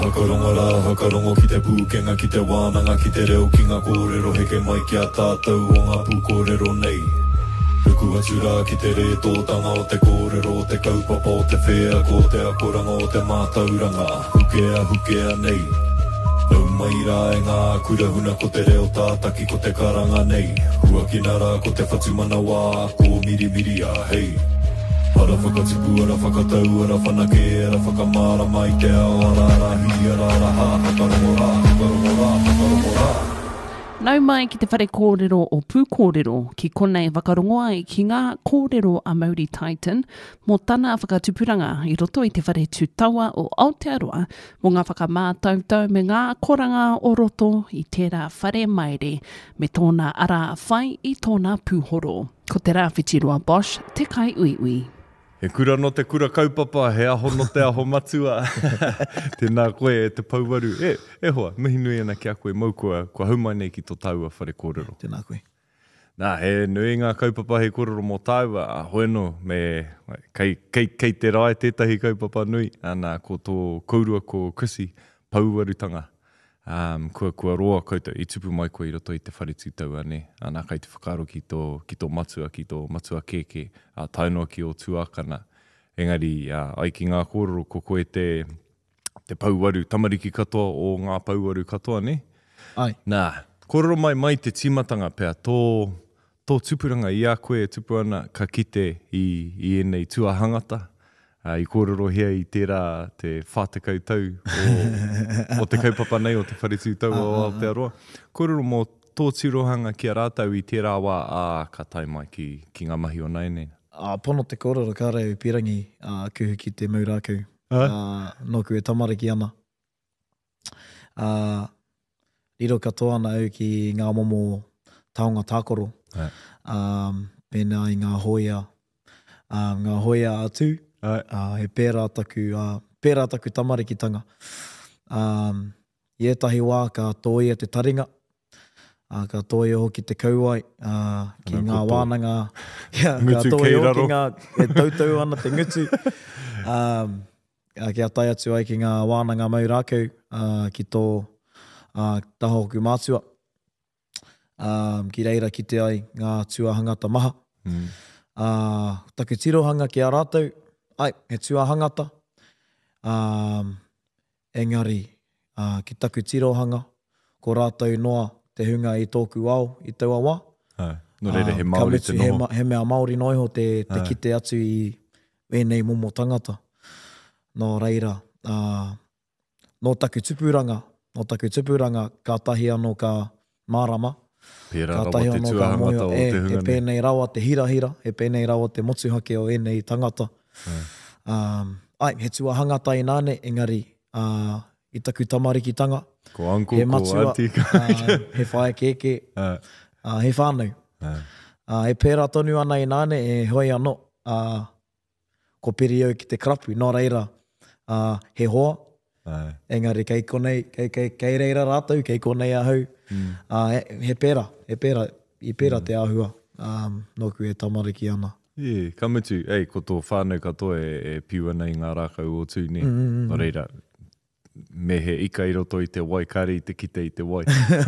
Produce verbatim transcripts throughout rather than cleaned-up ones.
Whakarongo rā, whakarongo ki te pūkenga, ki te wānanga, ki te reo ki ngā kōrero, heke mai ki a tātou o ngā pūkōrero nei. Ruku atu rā ki te re tōtanga o te kōrero, o te kaupapa, o te whea, ko te akoranga, o te mātauranga, hukea, hukea nei. Nau mai rā e ngā kurahuna ko te reo tātaki, ko te karanga nei. Huakina rā ko te whatumana wā, ko miri miri a hei. Ara whakatipu, ara whakatau, ara whanake, ara whakamara mai te ao, ara rahi, ara raha, whakarongo rā, whakarongo rā, whakarongo rā. Nau mai ki te whare kōrero o pūkōrero ki konei whakarongo ai ki ngā kōrero a Māori Titan mō tana whakatupuranga i roto i te whare tūtaua o Aotearoa mō ngā whakamātautau me ngā koranga o roto i tērā whare maere me tōna ara whai i tōna pūhoro. Ko te rā whitiroa Bosch, te kai ui ui. He kura no te kura kaupapa, he aho no te aho matua. Tēnā koe e te pauwaru. E, e hoa, mihi nui ana ki a koe mau kua, kua haumai nei ki tō taua whare kōrero. Tēnā koe. Nā, he nui ngā kaupapa he kōrero mō taua, a hoeno, me, kei, kei, kei te rai tētahi kaupapa nui, ana ko tō kaurua ko Chrissy, pauwarutanga. Um, kua, kua roa koutou, i tupu mai koe i roto i te whare tūtaua ne. Ana kai te whakaro ki tō, ki tō matua, ki tō matua keke, a tainoa ki o tuakana. Engari, uh, ai ki ngā kōrero ko koe te, te pauwaru, tamariki katoa o ngā pauwaru katoa, ne? Ai. Nā, kōrero mai mai te timatanga pēr, tō, tō tupuranga i a koe tupu ana ka kite i, i enei tuahangata. Uh, I kōrero hea i tērā te whātekau tau o, o te kaupapa nei o te wharetu tau o Aotearoa. Kōrero mō tō tirohanga ki a rātau i tērā wā a ka tai mai ki, ki ngā mahi o nei nei. Uh, pono te kōrero kāreu pirangi uh, kuhu ki te maurākau. Uh? Uh, noku e tamariki ana. Uh, riro katoa ana au ki ngā momo taonga tākoro. Uh? Um, pēnā i ngā hoia, uh, ngā hoia atu. Uh, he pērā taku, uh, pērā taku tamarikitanga. Um, I etahi wā ka tōia te taringa, uh, ka tōia hoki te kauai, uh, ki Ana ngā wānanga, yeah, ka tōia hoki ngā, e tautau ana te ngutu. Um, uh, ki a tai atu ai ki ngā wānanga maurākau, uh, ki tō uh, taha hoku mātua. Um, ki reira ki te ai ngā tuahangata maha. Mm. Uh, taku tirohanga ki a rātou, ai, he tuahangata. Um, engari, uh, ki taku tirohanga, ko rātou noa te hunga i tōku ao, i taua wā. Ai, no reire he Māori te noho. He, he mea Māori noiho te, te kite atu i enei momo tangata. No reira, uh, no taku tupuranga, no taku tupuranga, ka tahi anō ka mārama. Pērā rawa te tuahangata o te hunga. E pēnei rawa te hirahira, e pēnei rawa te motuhake o enei tangata. Um, ai, he tuahangata i nāne, engari, uh, i taku tamarikitanga. Ko uncle, ko auntie. uh, he whae keke, uh. Uh, he whānau. Uh. Uh, he pērā tonu ana i nāne, e hoi anō, uh, ko piri au ki te krapu, nō reira, uh, he hoa. Uh. Engari, kei konei, kei, kei, kei reira rātou, kei konei ahau. Mm. Uh, he, he pērā, he pērā, i pērā mm. te āhua, um, noku e tamariki ana. Yeah, kamutu, ei, ko tō whānau katoa e, e piuana i ngā rākau o tū, ne? Mm. No reira, me he ika i roto i te wai, kare i te kite i te wai.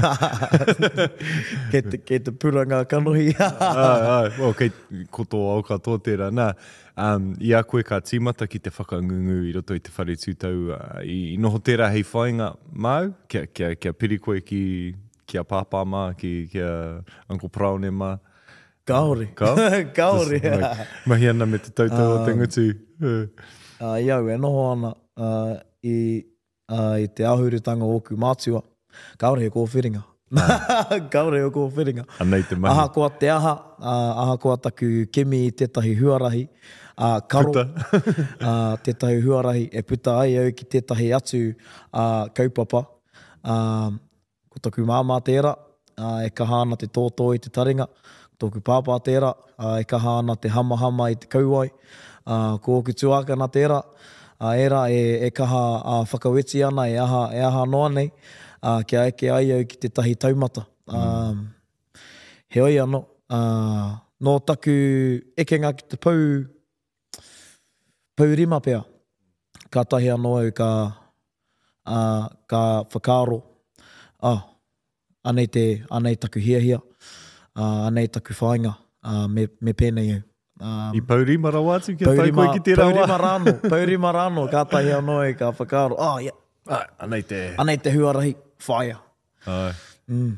ke, te, ke te puranga kanohi. ai, ai, well, kei, ko tō au katoa tērā, nā, um, i a koe ka tīmata ki te whakangungu i roto i te whare tūtau, uh, i, i noho tērā hei whainga mau, kia, kia, kia piri koe ki, kia pāpā mā, ki, kia Uncle Praone mā. Kaore. Ka? Kaore. Mahi ana me te tautau um, o te ngutu. uh, iau, e noho ana uh, i, uh, i te ahurutanga o ku mātua. Kaore he kōwhiringa. Kaore he kōwhiringa. Anei te mahi. Aha koa te aha, uh, aha koa taku kemi i tētahi huarahi. Uh, karo, uh, tētahi huarahi e puta ai au ki tētahi atu uh, kaupapa. Uh, ko taku māmā tērā, uh, e kaha ana te tōtō i te taringa. Tōku pāpā tērā, uh, e kaha ana te hamahama i te kauai. Uh, ko oku tuakana tērā, uh, era e, e kaha uh, whakaweti ana, e aha, e aha noa nei, uh, kia eke ai au ki te tahi taumata. Mm. Um, he oi anō, uh, no taku ekenga ki te pau, pau rima pēr. Ka tahi anō au ka uh, ka whakaaro, ah, anei te, anei taku hiahia, uh, anei taku whainga, uh, me, me pēnei au. Um, I paurima rawa atu kia tai koe Paurima, ki te rawa. paurima rano, paurima rano, kātahi anō e ka whakaaro. Oh, yeah. Ah, anei te... Anei te huarahi, whaia. Ai. Mm.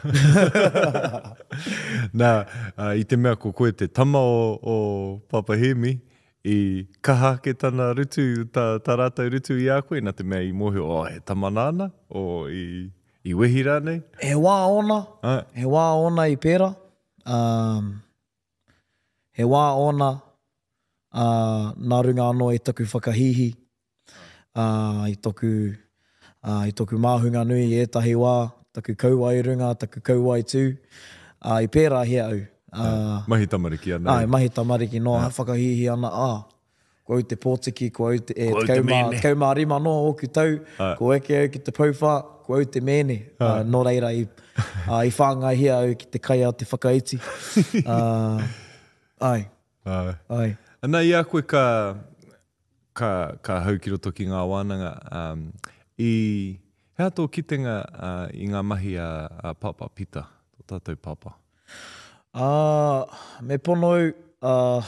Nā, uh, i te mea ko koe te tama o, o Papahemi, i kaha ke tana rutu, ta, ta rātou rutu i a koe, nā te mea i mohi o, oh, he tamanana, o i, i wehi rānei. He wā ona, Ai. he wā ona i pēra. Um, he wā ona uh, nā runga anō i taku whakahihi, uh, i toku, uh, i toku māhunga nui i ētahi wā, taku kaua i runga, taku kaua i tū, uh, i pēra hea au. Uh, Mahi tamariki ana. ai, mahi tamariki, no, yeah. Whakahihi ana, ah, ko au te pōtiki, ko au te, e, Ko au te kauma, mene. kauma rima no, oku tau, Ai. ko eke au ki te pauwha, ko au te mene, uh, no reira i, uh, i whāngai hea au ki te kai a te whakaiti. Uh, ai, Ai. ai. Ana i a koe ka, ka, ka hau ki roto ki ngā wānanga, um, i hea tō kitenga uh, i ngā mahi a, a Papa Pita, tō tātou papa. Uh, me pono uh,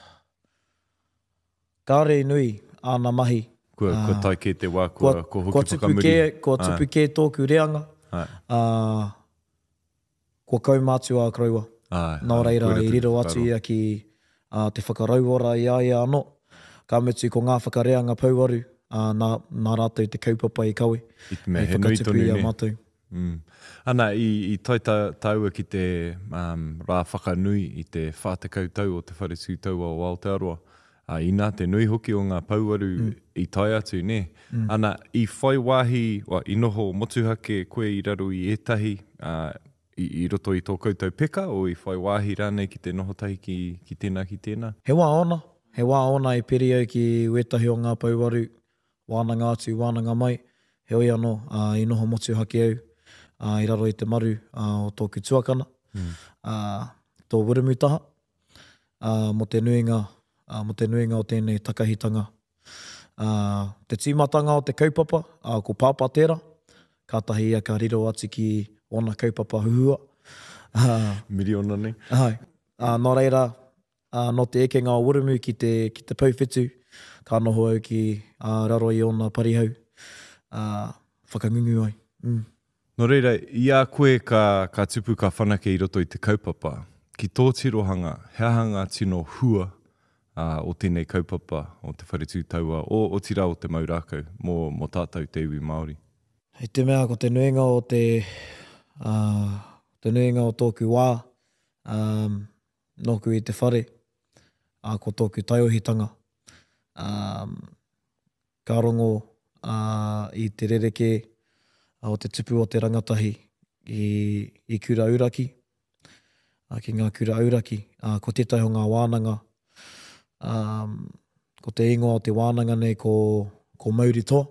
kāre nui āna mahi. Kua, uh, kua tai ke te wā, kua, kua, kua hoki tupu whakamuri. ke, kua tupu ke tōku reanga. Ai. Uh, kua kaumātu a kraua. Ai, Nā ai, reira, koe i riro atu ia ki uh, te whakarauora i aia anō. Ka mutu ko ngā whakareanga pauaru, uh, nā, nā rātou te kaupapa i kawe. I te mea, E he nui whakatupu tonu i a ne. mātou. Mm. Ana, i, i tai ta, taua ki te um, rā whakanui i te whātekau tau o te wharesu tau o Aotearoa. Uh, I nā te nui hoki o ngā pauaru mm. i tai atu, ne? Mm. Ana, i whai wāhi, wa, i noho motuhake koe i raro i etahi, uh, i, i roto i tō koutou peka, o i whai wāhi rānei ki te noho tahi ki, ki tēnā ki tēnā? He wā ona. He wā ona i peri au ki uetahi o ngā pauaru, wānanga atu, wānanga mai. He oi anō, uh, i noho motuhake au. Uh, I raro i te maru uh, o tōku tuakana, mm. uh, tō wirumutaha, uh, mo te nuinga, uh, mo te nuinga o tēnei takahitanga. Uh, te tīmatanga o te kaupapa, uh, ko pāpatera, kātahi ia ka riro atu ki ona kaupapa huhua. Uh, Miriona nei. Hai. Uh, nō reira, uh, no te ekenga o urumu ki te, ki te pauwhetu, ka noho au ki uh, raro i ona parihau, uh, whakangungu ai. Mm. No reira, i a koe ka, ka tupu ka whanake i roto i te kaupapa. Ki tō tirohanga, hea hanga tino hua uh, o tēnei kaupapa o te wharetu taua, o, o tira o te maurākau, mō, mō tātou te iwi Māori. Hei te mea ko te nuinga o te, uh, te nuinga o tōku wā, um, noku i te whare, uh, ko tōku taiohitanga. Um, ka rongo uh, i te rereke, o te tupu o te rangatahi i, i kura auraki, uh, ki ngā kura auraki, uh, ko tētahi o ngā wānanga, um, ko te ingoa o te wānanga nei ko, ko Mauri toa.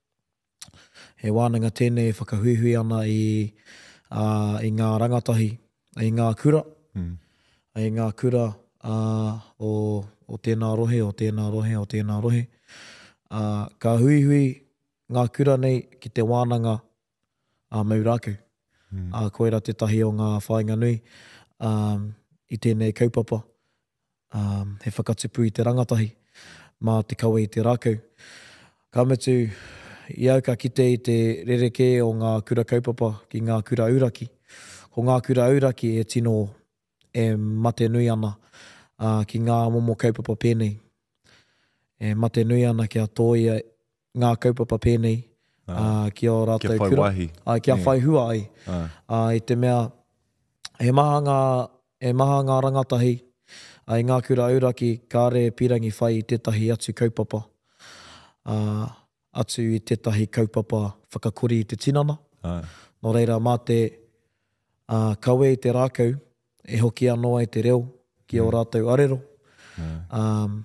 He wānanga tēnei whakahuihui ana i, uh, i ngā rangatahi, i ngā kura, Mm. i ngā kura uh, o, o tēnā rohe, o tēnā rohe, o tēnā rohe. Uh, ka huihui ngā kura nei ki te wānanga a uh, maurākau. Mm. Uh, koera te tahi o ngā whainga nui um, i tēnei kaupapa. Um, he whakatupu i te rangatahi, mā te kaua i te rākau. Ka mutu i auka kite i te rereke o ngā kura kaupapa ki ngā kura auraki. Ko ngā kura auraki e tino e mate nui ana uh, ki ngā momo kaupapa pēnei. E mate nui ana kia tōia ngā kaupapa pēnei. Uh, kia o rātou kia whai kura. wahi. Uh, kia Yeah. whai hua ai. Ah. Uh, I te mea, he maha ngā, he maha ngā rangatahi, uh, i ngā kura auraki, kāre pirangi whai i tētahi atu kaupapa. Uh, atu i tētahi kaupapa whakakori i te tinana. Ah. No reira, mā te uh, kaue i te rākau, e hoki anō ai te reo ki o rātou arero. Mm. Um,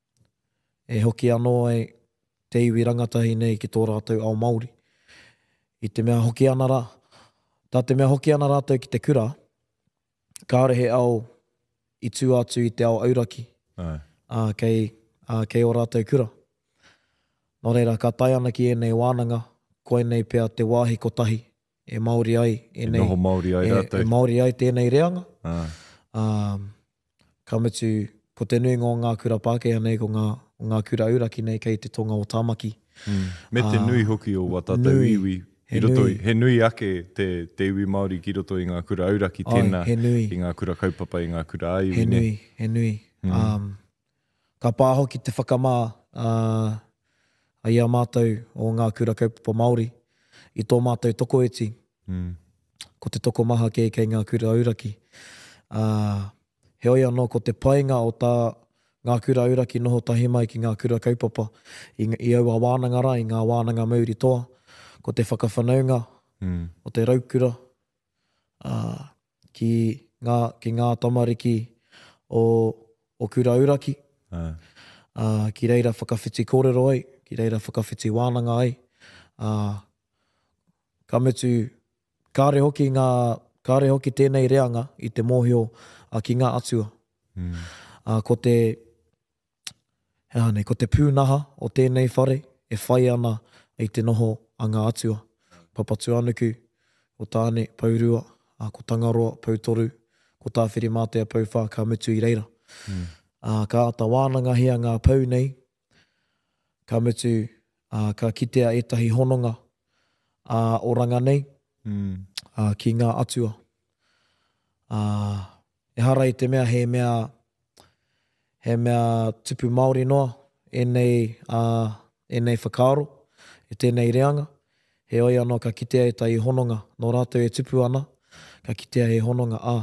e hoki anō ai te iwi rangatahi nei ki tō rātou ao Māori. I te mea hoki ana rā, tā te mea hoki ana rātou ki te kura, kāre he ao i tū atu i te ao auraki, Ah. uh, kei, uh, kei o rātou kura. Nō reira, ka tai ana ki enei wānanga, koe nei pia te wāhi kotahi e Māori ai. E, E nei, noho Māori ai e, rātou. e Māori ai tēnei reanga. Ah. Um, ka mutu, ko te nui ngō ngā kura Pākehā nei, ko ngā, ngā kura uraki nei kei te tonga o Tāmaki. Mm. Me te Ah, nui hoki o Watatau nui. iwi. He I roto, nui. i- he nui ake te, te iwi Māori ki roto i ngā kura auraki Ai, tēnā, he nui. i ngā kura kaupapa, i ngā kura aiwi. He ne? nui, he nui. Mm. Um, ka pāhoki te whakamā uh, a ia mātou o ngā kura kaupapa Māori i tō mātou toko eti, Mm. ko te toko maha kei kei ngā kura auraki. Uh, he oi anō ko te painga o tā ngā kura auraki noho tahi mai ki ngā kura kaupapa i, i aua wānanga ra, i ngā wānanga mauri toa, ko te whakawhanaunga Mm. o te raukura uh, ki, ngā, ki ngā tamariki o, o kura auraki. Ah. Uh, ki reira whakawhiti kōrero ai, ki reira whakawhiti wānanga ai. Uh, ka mutu, kāre hoki, ngā, kāre hoki tēnei reanga i te mōhio uh, ki ngā atua. Mm. Uh, ko te, he hane, ko te pūnaha o tēnei whare e whai ana i te noho a ngā atua. Papatu anuku, ko tāne paurua, uh, ko tangaroa pautoru, ko tāwhiri mātea pauwha ka mutu i reira. Mm. Uh, ka ata wānanga hea ngā pau nei, ka mutu, uh, ka kitea etahi hononga uh, o ranga nei, Mm. uh, ki ngā atua. Uh, e hara i te mea, he mea, he mea tupu Māori noa, e nei, uh, e nei whakaaro, e tēnei reanga. He oi anō ka kitea etahi hononga, nō rātou e tupu ana, ka kitea he hononga a.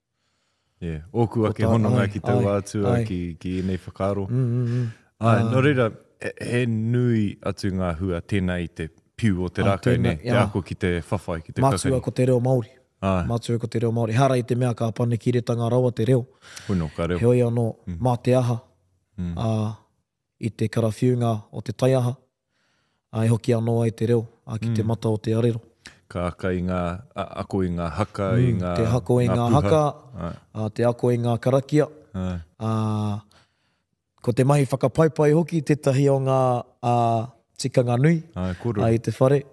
Yeah. Oku ake tā- hononga ai, ki tau ai, atua, ai. ki, ki nei whakaro. Mm, mm, mm. Ai, Ah. no reira, he, he nui atu ngā hua tēnā i te piu o te Ah, rākau tēnā, ne, te jā. ako ki te whawhai, ki te Mātua kakari. ko te reo Māori. Ai, Mātua ko te reo Māori. Hara i te mea ka pane kiretanga rawa te reo. huno, ka reo. He oi anō Mm. mā te aha Mm. uh, i te karawhiunga o te taiaha. Uh, e hoki anō ai te reo a ki te Mm. mata o te arero. Ka aka i ngā, a- ako i ngā haka, i Mm, ngā te hako i ngā, puha. haka, Ai, uh, te ako i ngā karakia. ai. Uh, ko te mahi whakapaipai hoki, tētahi o ngā uh, tikanga nui Ai, koro. uh, i te whare.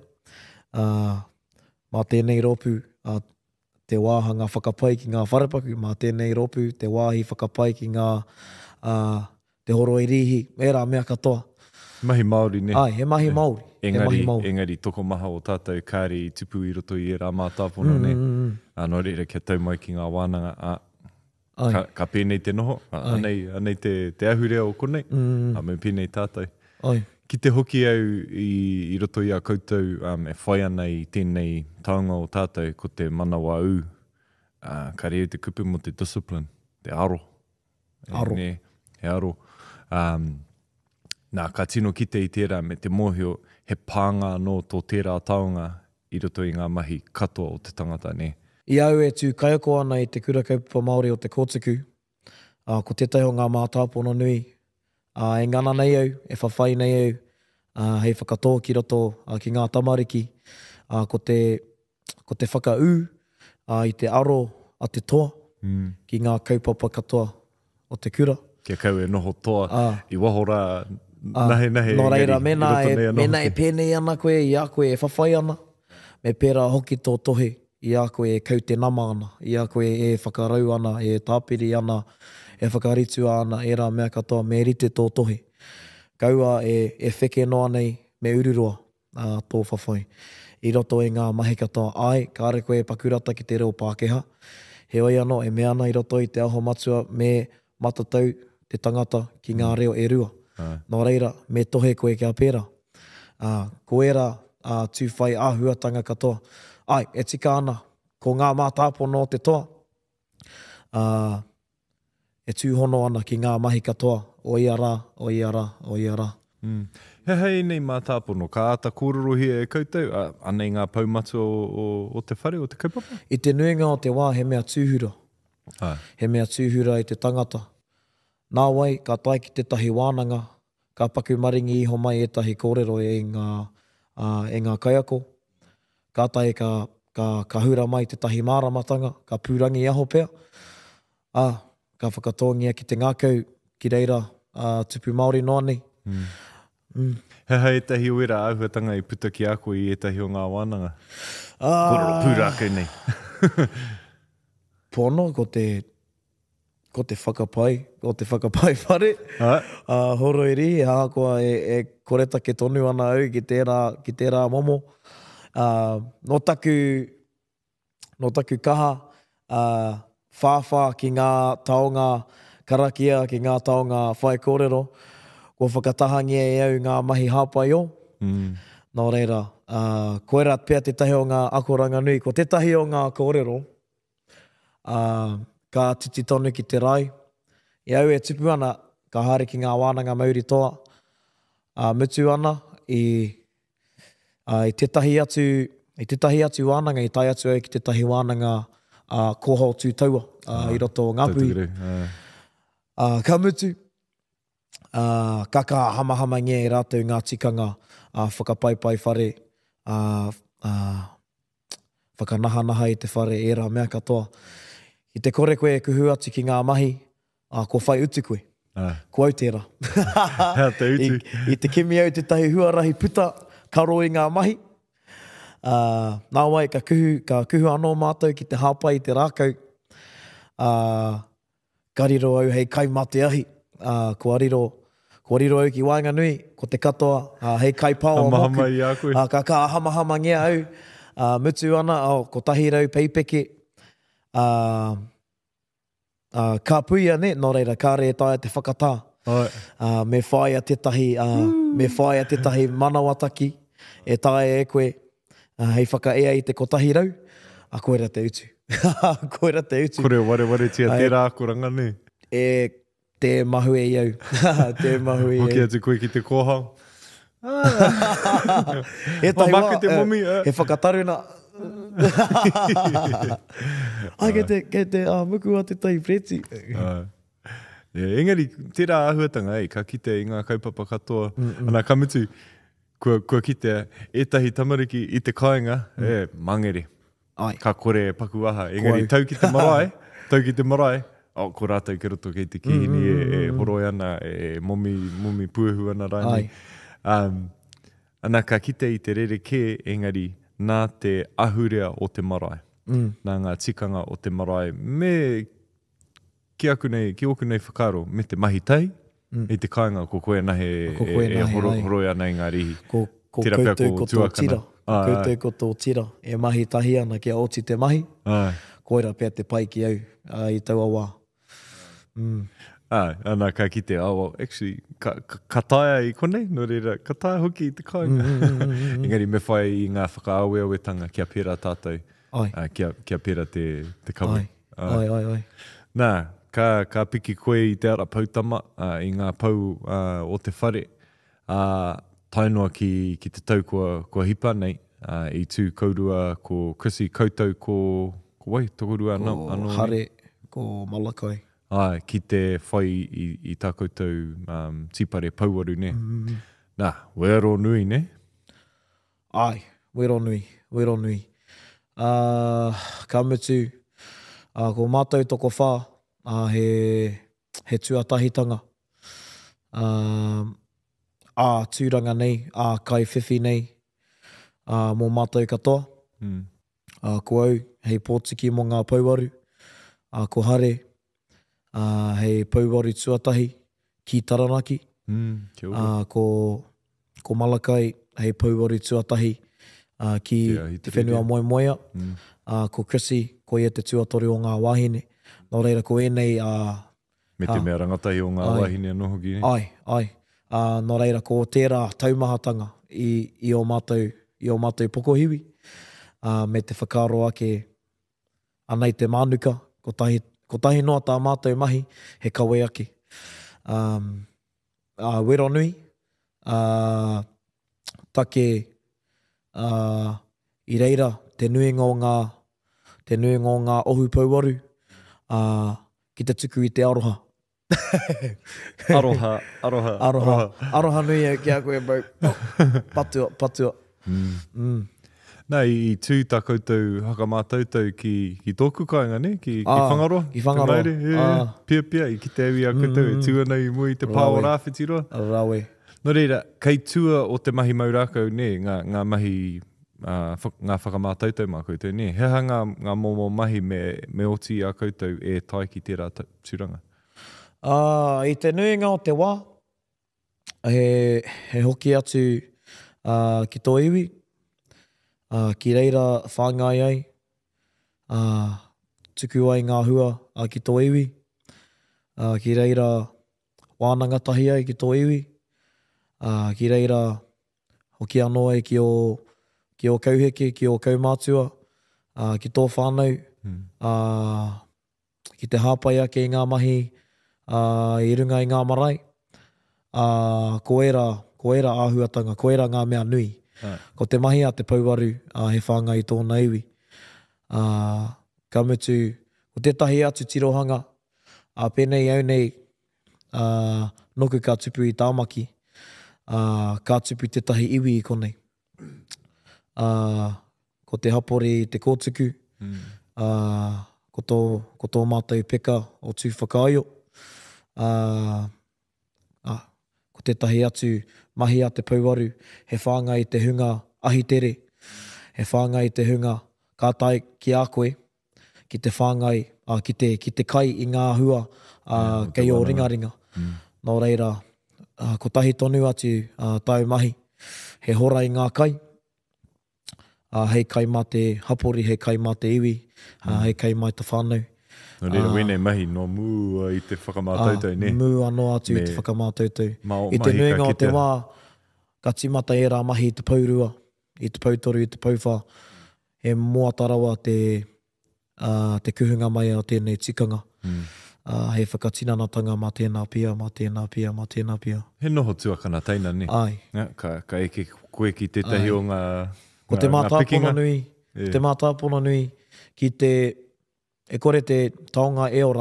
Uh, mā tēnei rōpū, uh, te wāhanga whakapai ki ngā wharepaku, mā tēnei rōpū, te wāhi whakapai ki ngā uh, te horo i rihi, e rā mea katoa. Mahi Māori ne. Ai, he mahi Māori. he Engari, mahi Māori. engari toko maha o tātou kāre i tupu i roto i e rā mātāpono Mm, ne. mm, mm. Anō reira kia tau mai ki ngā wānanga. A, Ai. ka, ka pēnei te noho, a, Ai. anei, anei te, te ahurea o konei, Mm, a me pēnei tātou. ai. Ki te hoki au i, i roto i a koutou, um, e whai ana i tēnei taonga o tātou ko te manawa u. Uh, ka reo te kupu mo te discipline, te aro. E, Aro. Ne, he aro. Um, nā, ka tino kite i tērā me te mōhio, he pānga no tō tērā taonga i roto i ngā mahi katoa o te tangata, ne. I au e tū kaiako ana i te kura kaupapa Māori o te kōtuku. Uh, ko tētai o ngā mātāpono nui. Uh, e ngana nei au, e whawhai nei au, uh, hei whakatō ki roto uh, ki ngā tamariki. Uh, ko, te, ko te whakau uh, i te aro a te toa, Mm. ki ngā kaupapa katoa o te kura. Kia kau e noho toa, Ah. i waho rā, Ah, nahe nahe. Nō reira, engari, mena, i roto e, nei a noho mena e te- pēnei ana koe, i a koe e whawhai ana. Me pērā hoki tō tohe, i a koe e kau te nama ana, i a koe e whakarau ana, e tāpiri ana, e whakaritu ana, e rā mea katoa, me rite tō tohe. Kaua e, e wheke noa nei me ururoa uh, tō whawhai. I roto e ngā mahi katoa, ai, kāre koe e pakurata ki te reo Pākehā. He oi anō, e mea ana i roto i te aho matua me matatau te tangata ki ngā reo e rua. Ai. Nō reira, me tohe koe kia pērā. Uh, ko era uh, tūwhai āhuatanga katoa. Ai, e tika ana, ko ngā mātāpono o te toa. Uh, e tūhono ana ki ngā mahi katoa. O ia rā, o ia rā, o ia rā. Mm. He hei nei mā tāpono, ka ata kōrero hia e koutou, a, anei ngā paumatu o, o, o te whare, o te kaupapa? I te nuinga o te wā, he mea tūhura. Ai. He mea tūhura i te tangata. Nā wai, ka tai ki te tahi wānanga, ka paku maringi iho mai e tahi kōrero e ngā, uh, e ngā kaiako. Ka tai ka, ka, ka hura mai te tahi māramatanga, ka pūrangi aho pea. Ah, ka whakatongia ki te ngākau, ki reira uh, tupu Māori noa nei. Mm. Mm. He hei etahi uera āhuatanga i puta ki a koe i etahi o ngā wānanga. Ah. Kororo pūrākau nei. Pono, ko te, ko te whakapai, ko te whakapai whare. Ai. Uh, horo iri, hākoa e, e koreta ke tonu ana au ki tērā, ki tērā momo. Uh, no taku, no taku kaha, uh, whāwha ki ngā taonga karakia, ki ngā taonga whai kōrero, ko whakatahangia e au ngā mahi hāpai o. Mm. Nō reira, uh, koera pēr te tahi o ngā akoranga nui, ko te tahi o ngā kōrero, uh, ka titi tonu ki te rai. I au e tupu ana, ka haere ki ngā wānanga Māori toa, uh, mutu ana i, uh, i tetahi atu, i tetahi atu wānanga, i tai atu au ki tetahi wānanga uh, koho tū taua, uh, ah, i roto o Ngāpui. Uh, ka mutu, uh, kaka hamahama ngia i rātou ngā tikanga, uh, whakapaipai whare, uh, uh, whakanahanaha i te whare e rā mea katoa. I te kore koe e kuhu atu ki ngā mahi, uh, ko whai utu koe. Ah. Ko au tērā. Hea te utu. I, I te kimi au te tahi huarahi puta, karo i ngā mahi. Uh, nā wai, ka kuhu, ka kuhu anō mātou ki te hāpai i te rākau. Uh, ka riro au hei kai mate ahi. Uh, ko ariro, ko ariro au ki Wainganui, ko te katoa, uh, hei kai pāo a moku. Hamahama i a koe. Uh, ka ka hamahama ngia au. Uh, mutu ana, oh, ko tahi rau peipeke. Uh, uh, ka puia ne, nō reira, ka re taia te whakatā. Ai. Uh, me whaia tetahi, uh, mm. me whaia tetahi manawataki e tae e koe, uh, hei whakaea i te kotahi rau, a koera te utu. koera te utu. Kore ware ware tia Ai. tērā koranga ne. E te mahu e iau. te mahu e iau. Hoki atu koe ki te kōhang. e tahi Ma maku wā, te eh, momi, eh. He whakataru na. Ai, ke te, ke te uh, muku a te tai preti. Uh, yeah, engari, tērā āhuatanga, ei, ka kite i ngā kaupapa katoa. Mm, mm. Ana ka mutu, kua, kua kite etahi tamariki i te kāinga, mm. e, mangere. Ai. Ka kore paku aha. Engari, Koau. tau ki te marae, tau ki te marae, o, ko rātou ki roto kei te kihini, Mm, mm, e, e mm. horoi ana, e momi, momi puahu ana Ai. rānei. Um, ana ka kite i te rereke, engari, nā te ahurea o te marae. Mm. Nā ngā tikanga o te marae. Me, ki aku nei, ki oku nei whakaro, me te mahi tai, Mm. i te kāinga ko koe nahe Ko koe e, e nahe, horo, ai. horoi ana i ngā rihi. Ko, ko Tira pea koutou ko ko tō tuakana. tira. Ai, Koutou ai. ko tō tira. E mahi tahi ana kia oti te mahi. Ai. Koera pia te pai ki au uh, i taua wā. Mm. Ai, ana ka kite, oh, well, actually, ka, ka, ka taia i konei, no reira, ka taia hoki i te kāinga. Mm, mm, mm, mm. Engari, me whai i ngā whakaaweawetanga kia pera tātou, Ai, uh, kia, kia pera te, te kawe. ai, ai, ai, ai. Nā, ka, ka piki koe i te ara pautama, uh, i ngā pau uh, o te whare, uh, tainoa ki, ki te tau kua, kua hipa nei, uh, i tū kaurua ko Chrissy koutou ko, ko wai, tokorua anō. Ko anō hare, ko malakai. Ai, ki te whai i, i tā koutou um, tipare pauaru ne. Mm. Nā, wero nui ne? Ai, wero nui, wero nui. Uh, ka mutu, uh, ko mātou toko whā, uh, he, he tuatahitanga. Uh, ā tūranga nei, ā kai whiwhi nei, uh, mō mātou katoa. Mm. Uh, ko au, hei pōtiki mō ngā pauaru. Uh, ko hare, uh, hei pauaru tuatahi, ki Taranaki. Mm, kia ora. Uh, ko, ko Malakai, hei pauaru tuatahi, uh, ki Kia hiti te whenua rere. moe moea. Mm. Uh, ko Chrissy, ko ia te tuatori o ngā wāhine. Nō reira, ko enei, uh, Me te Ah. mea rangatahi o ngā Ai. wahine anō hoki ne? ai, ai. Uh, nō reira, ko tērā taumahatanga i, i o mātou, i o mātou pokohiwi. Uh, me te whakaro ake anei te mānuka, ko tahi, ko tahi noa tā mātou mahi, he kawe ake. Um, uh, wero nui, uh, take uh, i reira, te nuinga o ngā, te nuinga o ngā ohu pauaru, uh, ki te tuku i te aroha. Aroha, aroha, Aroha, aroha nui au ki a koe, bro. Patua, patua. Mm. Mm. Nā, i, i tū tā koutou hakamātautau ki, ki tōku kāinga ne? Ki, ki Ah, whangaroa? ki whangaroa. Te maere, e, Ah. Pia pia, i ki te awi a koutou, Mm, e mm. tūana i mui te Rawe. pāo rāwhiti roa. Rawe. No reira, kei tua o te mahi maurākau, ne, ngā, ngā mahi, uh, ngā whakamātautau mā koutou, ne, heha ngā, ngā momo mahi me, me oti a koutou e tai ki tērā turanga? Uh, I te nuinga o te wā, he, he hoki atu uh, ki tō iwi, uh, ki reira whāngai ai, uh, tuku ai ngā hua uh, ki tō iwi, uh, ki reira wānanga tahi ai ki tō iwi, uh, ki reira hoki anō ai ki o, ki o kauheke, ki o kaumātua, uh, ki tō whānau, hmm. uh, ki te hāpai ake i ngā mahi, Uh, i runga i ngā marae, uh, ko era, ko era āhuatanga, ko era ngā mea nui. Right. Ko te mahi a te pauaru uh, he whāngai tōna iwi. Uh, ka mutu, ko tētahi atu tirohanga, uh, pēnei au nei uh, noku ka tupu i tāmaki, uh, ka tupu tētahi iwi i konei. Uh, ko te hapori i te kōtuku, mm. uh, ko, tō, ko tō mātou peka o tū whakaaio, Uh, ah, ko tētahi atu mahi a te pauaru, he whāngai te hunga ahi tere, he whāngai te hunga kātai ki a koe, ki te whāngai, uh, ki, te, ki te kai i ngā hua, uh, yeah, kei o ringa ringa. Mm. Nō reira, uh, ko tahi tonu atu uh, tau mahi, he hora i ngā kai, uh, hei kai mā te hapori, hei kai mā te iwi, uh, mm. hei kai mai te whānau. No reira, uh, wene mahi no mū i te whakamātautau, ne? Mū anō atu me, i te whakamātautau. I te nuinga o te wā, ka timata e rā mahi i te paurua, i te pautoru, i te pauwha, he mua tarawa te, uh, te kuhunga mai o tēnei tikanga. Mm. Uh, he whakatinanatanga mā tēnā pia, mā tēnā pia, mā tēnā pia. He noho tuakana teina, ne? Ai. Ja, ka, ka eke koe ki tētahi o ngā Ko te mātāpona nui, yeah. te mātāpona nui, ki te e kore te taonga e ora,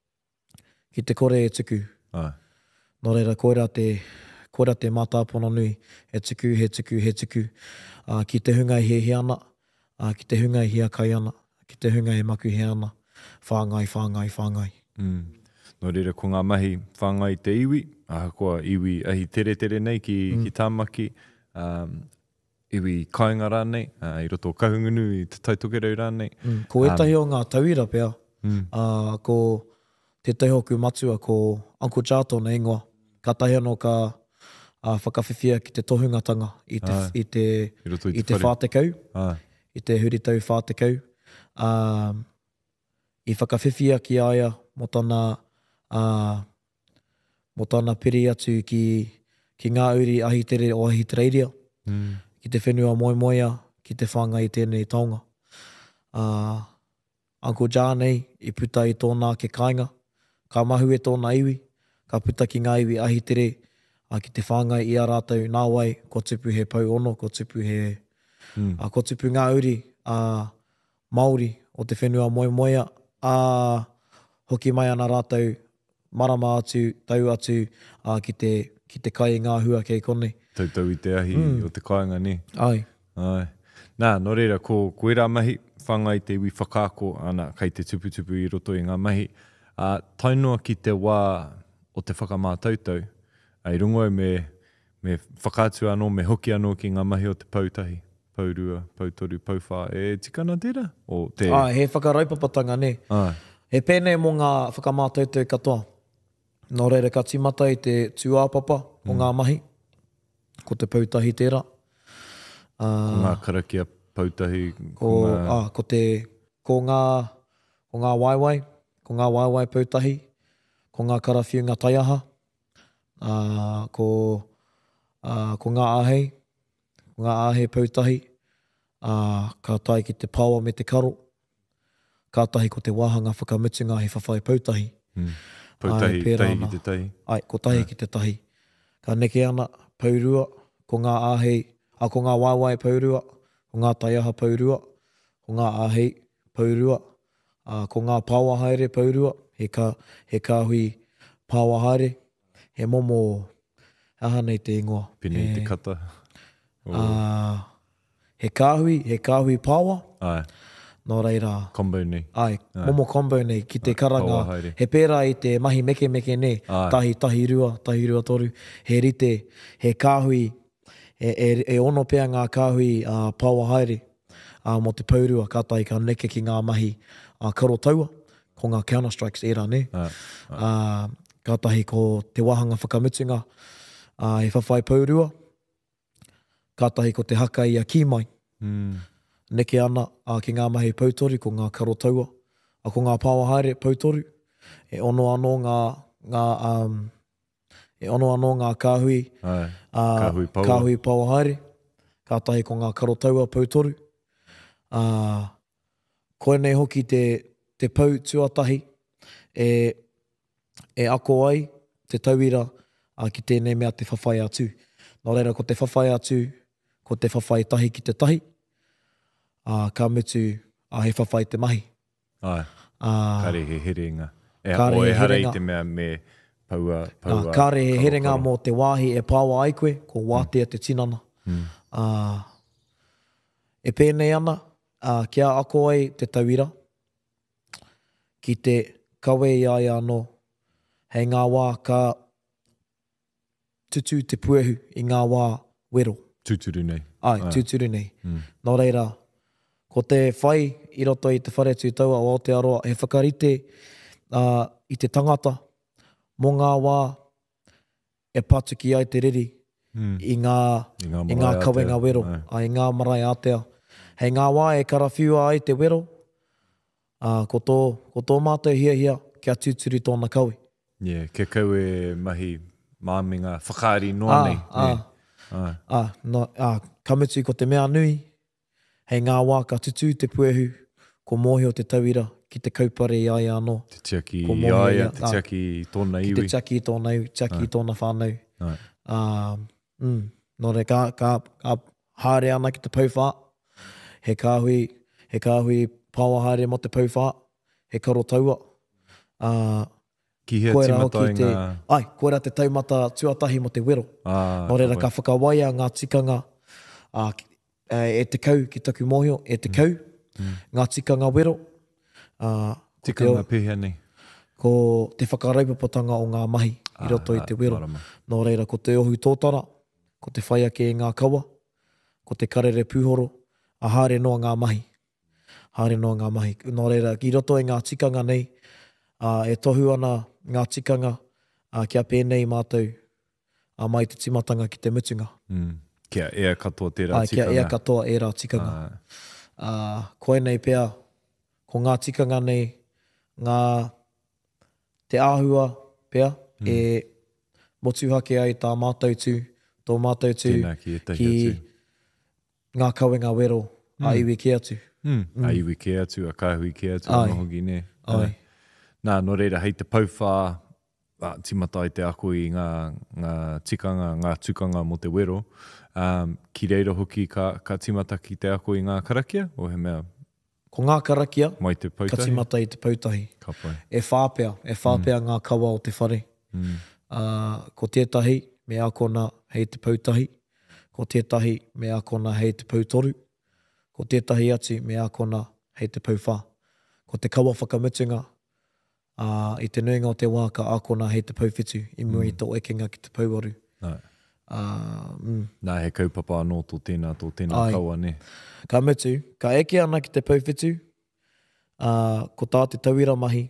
ki te kore e tuku. Ai. Nō reira, koera te, koera te mātāpona nui, he tuku, he tuku, he tuku. Uh, ki te hunga he he ana, uh, ki te hunga he kai ana, ki te hunga he maku he ana. Whāngai, whāngai, whāngai. Mm. Nō reira, ko ngā mahi whāngai te iwi, aha koa iwi ahi tere tere nei ki, mm. ki tāmaki, um, iwi kāinga rānei, uh, i roto kahungunu i te tautokero rānei. Mm, ko etahi um, o ngā tauira pia, mm. uh, ko te teihoku matua ko Uncle Chato na ingoa, ka tahi anō ka uh, whakawhiwhia ki te tohungatanga i te, i te, I te, i te whātekau, i te huritau whātekau. Um, I whakawhiwhia ki aia mo tana, uh, mo tana piri atu ki, ki ngā uri ahi tere o ahi tereiria. Mm. Ki te whenua moemoea, ki te whāngai i tēnei taonga. Uh, Uncle John nei, i puta i tōna ke kāinga, ka mahu e tōna iwi, ka puta ki ngā iwi ahi tere, uh, ki te whāngai i a rātou nā wai, ko tupu he pau ono, ko tupu he, mm. uh, ko tupu ngā uri uh, Māori o te whenua moemoea, uh, hoki mai ana rātou marama atu, tau atu, uh, ki, te, ki te kai i ngā hua kei konei. Tautau i te ahi mm. o te kāinga, ne? Ai. Ai. Nā, no reira, ko koera mahi, whangai te iwi whakaako ana, kei te tuputupu i roto i ngā mahi. Uh, tainua ki te wā o te whakamātautau, ai rungoi me, me whakātu anō, me hoki anō ki ngā mahi o te pautahi, paurua, pautoru, pauwha. E tikana tērā? O te... Ai, he whakaraupapatanga, ne? Ai. He pēnei mō ngā whakamātautau katoa. Nō reira, ka timata i te tuāpapa o mm. ngā mahi. Ko te pautahi tērā. Uh, ko ngā karakia pautahi. Ko, ko, ngā... Ah, ko, te, ko, ngā, ko ngā waiwai, ko ngā waiwai pautahi, ko ngā karawhiunga taiaha, uh, ko, uh, ko ngā āhei, ko ngā āhei pautahi, uh, ka tai ki te paua me te karo, ka tahi ko te wāhanga whakamutunga he whawhai pautahi. Mm. Pautahi, ai, tahi ki te tahi. Ai, ko tahi yeah. ki te tahi. Ka neke ana, paurua, ko ngā āhei, a ko ngā waiwai paurua, ko ngā taiaha paurua, ko ngā āhei paurua, a ko ngā pāwahaere paurua, he, ka, he kāhui pāwahaere, he momo, aha nei te ingoa. Pini he, te kata. Oh. A, he kāhui, he kāhui pāwa, Ai. Nō reira. Combo nei. Ai, ai. Momo combo nei, ki te karanga. He pērā i te mahi meke meke nei. Ai. Tahi, tahi rua, tahi rua toru. He rite, he kāhui, e, e, e ono pēr ngā kāhui uh, pāua haere uh, mo te paurua, kātai ka neke ki ngā mahi uh, karo taua, ko ngā counter-strikes era nei. Ai. Ai. Uh, kātahi ko te wahanga whakamutunga, uh, he whawhai paurua, kātahi ko te haka i a ki mai. Mm. Neke ana a ki ngā mahi pautoru, ko ngā karo taua, a ko ngā pāua haere pautoru, e ono anō ngā, ngā, um, e ono anō ngā kāhui, Ai, uh, kāhui pāua. kāhui pāua haere, kātahi ko ngā karo taua pautoru. Uh, koenei hoki te, te pau tuatahi, e, e ako ai, te tauira, a ki tēnei mea te whawhai atu. Nō reira, ko te whawhai atu, ko te whawhai tahi ki te tahi, uh, ka mutu a he whawhai te mahi. Ai, uh, kare he herenga. E kare o e he hara herenga. i te mea me paua, paua. Uh, kare he herenga mō te wāhi e pāua ai koe, ko wātea mm. te tinana. Mm. Uh, e pēnei ana, uh, kia ako ai te tauira, ki te kawe i ai anō, hei ngā wā ka tutu te puehu i ngā wā wero. Tuturu nei. Ai, Ai. tuturu nei. Mm. Nō reira, ko te whai i roto i te whare tū taua o Aotearoa, he whakarite uh, i te tangata mō ngā wā e pātuki ai te riri mm. i ngā, I ngā, i ngā kawenga wero, Ai. ai ngā marae Aotea. Hei ngā wā e karawhiua ai te wero, uh, ko tō, ko tō mātou hia hia kia tuturu tōna kawe. Yeah, ke kau e mahi māminga whakaari noa nei. Ah, yeah. ah, ah, no, ah, kamutu ko te mea nui, hei ngā wā ka tutu te puehu, ko mōhio te tauira ki te kaupare i ai anō. Te tiaki i aia, te tiaki i tōna iwi. Ki te tiaki i tōna iwi, tiaki i tōna whānau. Uh, mm, no re, ka, ka, ka haere ana ki te pauwha, he kāhui, he kāhui pāua haere mo te pauwha, he karo taua. Uh, Ki hea timata i te, ngā... Ai, koera te taumata tuatahi mo te wero. Ah, no reira, ka whakawaia ngā tikanga uh, e te kau ki taku mōhio, e te kau, mm. ngā tikanga wero. Uh, tikanga pēhea nei. Ko te whakaraupapatanga o ngā mahi ah, i roto i te wero. Marama. No reira, ko te ohu tōtara, ko te whaiake e ngā kawa, ko te karere pūhoro, a haere noa ngā mahi. Haere noa ngā mahi. No reira, ki roto i ngā tikanga nei, uh, e tohu ana ngā tikanga uh, kia pēnei mātou uh, mai te timatanga ki te mutunga. Mm. Kia ea katoa tērā Ai, tikanga. Kia ea katoa e rā tikanga. Ah. Uh, koe nei pēr, ko ngā tikanga nei, ngā te āhua pēr, mm. e motuhake ai tā mātou tū, tō mātou tū, Tēnā ki, ki ngā kawenga wero mm. a iwi ke atu. Mm. Mm. A iwi ke atu, a kāhui ke atu, a hoki ne. Ai. Nā, no reira, hei te pauwha, ah, timata i te ako i ngā, ngā tikanga, ngā tukanga mo te wero. Um, ki reira hoki ka, ka timata ki te ako i ngā karakia, o he mea? Ko ngā karakia, mai te pautahi? Ka timata i te pautahi. Ka pai. E whāpea, e whāpea mm. ngā kawa o te whare. Mm. Uh, ko tētahi, me akona hei te pautahi. Ko tētahi, me akona hei te pautoru. Ko tētahi atu, me akona hei te pauwha. Ko te kawa whakamutunga, Uh, i te nuinga o te wā ka akona hei te pauwhitu, i mua mm. i tō ekenga ki te pauaru. No. Uh, mm. Nā he kaupapa anō tō tēnā, tō tēnā Ai. Kaua, ne? Ka mutu, ka eke ana ki te pauwhitu, uh, ko tā te tauira mahi,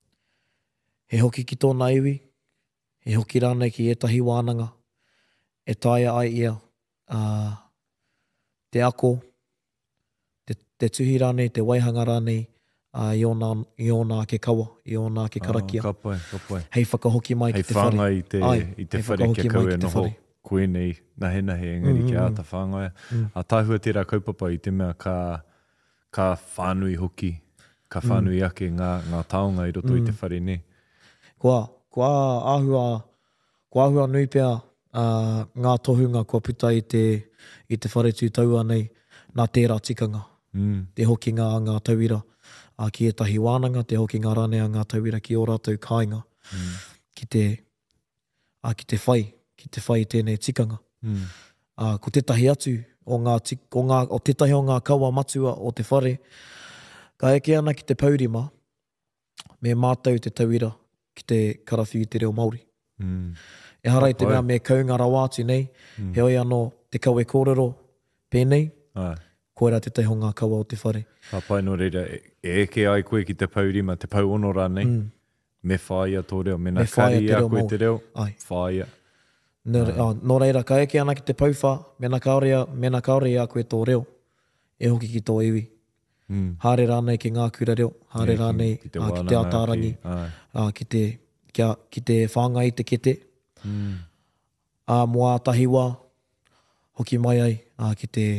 he hoki ki tōna iwi, he hoki rānei ki etahi wānanga, e taia ai ia, uh, te ako, te, te tuhi rānei, te waihanga rānei, Uh, i, ona, i ona ke kawa, i ona ke karakia. Oh, ka pai, ka pai. Hei whakahoki mai hei ki te whare. Hei whanga i te, Ai, i te whare kia kau e noho koe nei, nahe nahe engari mm, ki āta whangaia. Mm. A tāhua tērā kaupapa i te mea ka, ka whānui hoki, ka whānui mm. ake ngā, ngā taonga i roto mm. i te whare ne. Kua, kua āhua, kua āhua nui pia uh, ngā tohunga kua puta i te, i te whare tū taua nei, nā tērā tikanga. Mm. Te hoki ngā, ngā tauira. A ki etahi wānanga, te hoki ngā ranea ngā tauira ki o rātou kāinga. Mm. Ki te, a ki te whai, ki te whai tēnei tikanga. Mm. A ko tētahi atu o, ngā, o, ngā, o tētahi o ngā kaua matua o te whare, Ka eke ana ki te paurima, me mātau te tauira ki te karawhiu te reo Māori. Mm. E hara i te mea me kaunga rawātu nei, mm. he oi anō te kawe kōrero pēnei, Ai. koera te teiho ngā kaua o te whare. Ka pai no reira, e eke ai koe ki te paurima, te pau ono rā nei, mm. me whaia tō reo, me nā kari a koe te reo, whaia. No, oh, no reira, ka eke ana ki te pauwha, me nā kaore, me nā kaore a koe tō reo, e hoki ki tō iwi. Mm. Hāre rānei ki ngā kura reo, hāre yeah, rānei ki, ki, te, ki te ātārangi, ki, ki te, kia, ki te whāngai te kete, mm. a mua tahiwa, hoki mai ai, a, ki te,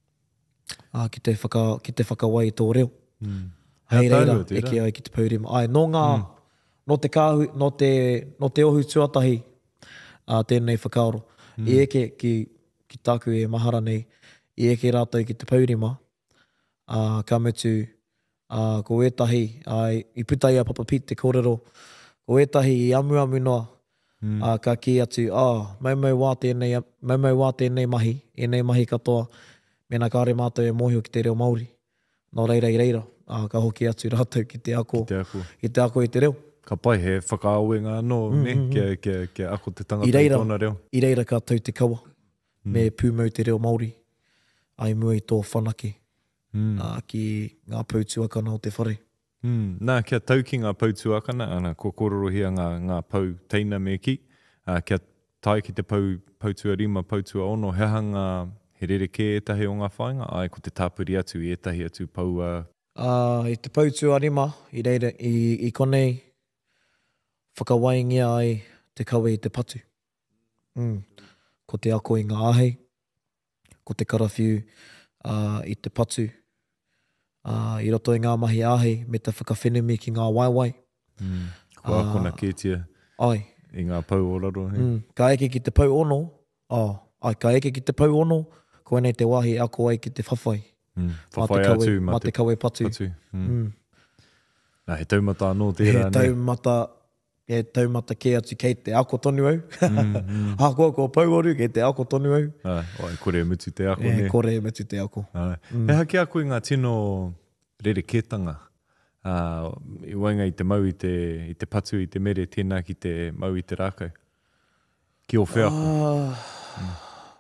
a, ki te, whaka, ki te whakawai tō reo. Mm. Hei reira, eke ai ki te paurima. Ai, no ngā, mm. no te kāhu, no te, no te ohu tuatahi, a tēnei whakaoro. Mm. I eke ki, ki tāku e mahara nei, i eke rātou ki te paurima, Uh, ka mutu, uh, ko etahi, uh, i putai a Papa Pete te kōrero, ko etahi i amu amu noa, mm. uh, ka ki atu, ah, mau mau wā tēnei, mau mau wā tēnei mahi, enei mahi katoa, me nā kāre mātou e mōhio ki te reo Māori. Nō reira i reira, uh, ka hoki atu rātou ki te ako, ki te ako, ki te ako i te reo. Ka pai he whakaawenga no, mm, ne, mm, kia, kia, kia ako te tangata i reira, i tōna reo. I reira ka tau te kawa, mm. me pūmau te reo Māori, ai mua i tō whanake. Mm. Uh, ki ngā pautuakana o te whare. Mm. Nā, kia tau ki ngā pautuakana, ana ko kororohia ngā, ngā pau teina me ki, uh, kia tai ki te pau, pautua rima, pautua ono, he hanga he rereke etahi o ngā whainga, ai ko te tāpuri atu i etahi atu pau... Uh... Uh, I te pautua rima, i reira, i, i konei whakawaingia ai te kawe i te patu. Mm. Ko te ako i ngā ahei, ko te karawhiu uh, i te patu, Uh, I roto i ngā mahi āhei, me te whakawhenemi ki ngā waiwai. Mm. Ko uh, kona kētia ai. I ngā pau o raro. Mm. Ka eke ki te pau ono, oh, ai, ka eke ki te pau ono, ko enei te wahi ako ai ki te whawhai. Mm. Whawhai atu, ma te kawe patu. patu. Mm. Mm. Nā, he taumata anō tērā. He taumata, he taumata ke atu kei te ako tonu au. mm, mm. Ha, koa ko pau oru kei te ako tonu au. Ai, ai, kore e mutu te ako. E, ne. kore e mutu te ako. Ai. Mm. He haki ako i ngā tino rereketanga. Uh, I wainga i te mau i te, i te patu i te mere, tēnā ki te mau i te rākau. Ki o wheako. Uh, mm.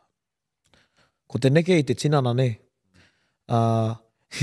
Ko te neke i te tinana ne. Uh,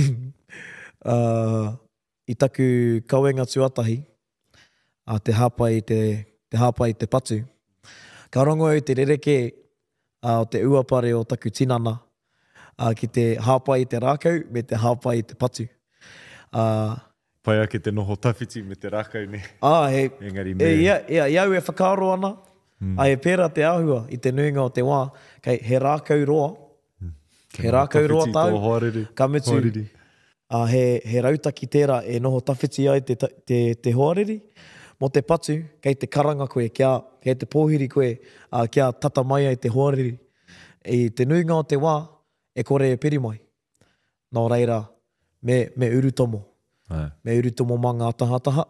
uh, I taku kauenga tuatahi, uh, te hāpai i te, te hāpai i te patu. Ka rongo au te rereke uh, o te uapare o taku tinana, uh, ki te hāpai i te rākau me te hāpai i te patu. Uh, Pai ake te noho tawhiti me te rākau ne. Ah, he, Engari e, me. ia, ia, iau e whakaaro ana, mm. a e pērā te āhua i te nuinga o te wā, kei he rākau roa, mm. he rākau roa tau, ka mutu, uh, he, he rautaki tērā e noho tawhiti ai te, te, te hoariri, mo te patu, kei te karanga koe, kia, kei te pōhiri koe, uh, kia tata mai ai te hoariri. I te nuinga o te wā, e kore e piri mai. Nō reira, me, me urutomo. Ai. Me urutomo mā ngā tahataha.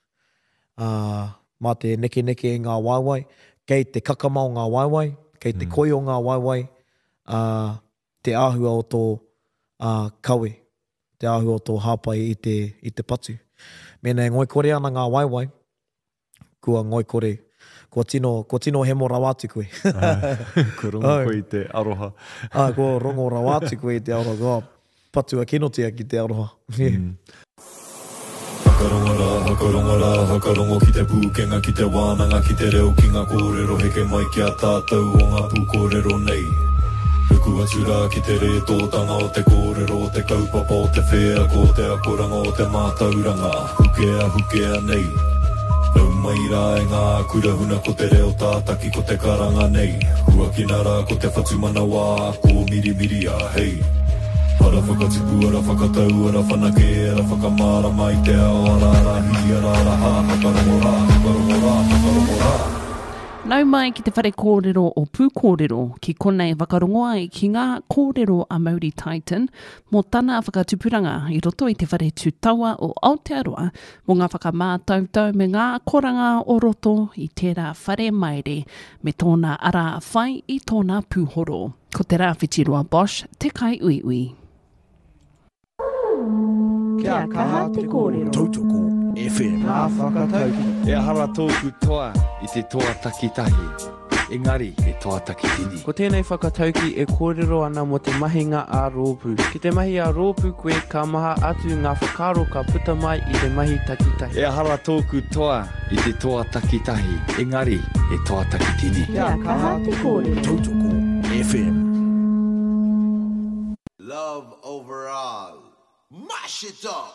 Uh, mā te neke neke i ngā waiwai. Kei te kakama o ngā waiwai. Kei te mm. koi o ngā waiwai. Uh, te āhua o tō uh, kawe. Te āhua o tō hāpai i te, i te patu. Mēnei ngoi kore ana ngā waiwai. Kua ngoi kore. Kua tino, kua tino hemo rawātu koe. Kua rongo koe i te aroha. Ah, kua rongo rawātu koe i te aroha. Patua kinotia ki te aroha. Mm. Hakarongo rā, hakarongo rā, hakarongo ki te pūkenga, ki te wānanga, ki te reo, ki ngā kōrero, heke mai ki a tātou o ngā pūkōrero nei. Huku atu rā ki te re tōtanga o te kōrero, o te kaupapa, o te whea, ko te akoranga, o te mātauranga, hukea, hukea nei. Nau mai rā e ngā kurahuna ko te reo tātaki, ko te karanga nei. Huakina rā ko te whatumana wā, ko miri miri a hei. Ara whakatipu, ara whakatau, ara whanake, ara whakamara mai te ao, ara ara hi, ara ara ha, hakarongo rā, hakarongo rā, hakarongo rā. Nau mai ki te whare kōrero o pūkōrero ki konei whakarongoa ai ki ngā kōrero a Māori Titan mō tana whakatupuranga i roto i te whare tūtaua o Aotearoa mō ngā whakamātautau me ngā koranga o roto i tērā whare maere me tōna ara whai i tōna pūhoro. Ko te rā whitiroa Bosch, te kai ui ui. Kia kaha te kōrero. Tautoko F M. Nā whakatauki. E hara tōku toa i te toa takitahi. Engari e toa takitini. Ko tēnei whakatauki e kōrero ana mo te mahinga a rōpū. Ki te mahi a rōpū koe ka maha atu ngā whakaro ka puta mai i te mahi takitahi. E hara tōku toa i te toa takitahi. Engari e toa takitini. Kia kaha te kōrero. Tautoko F M. Love overall. Mash it up.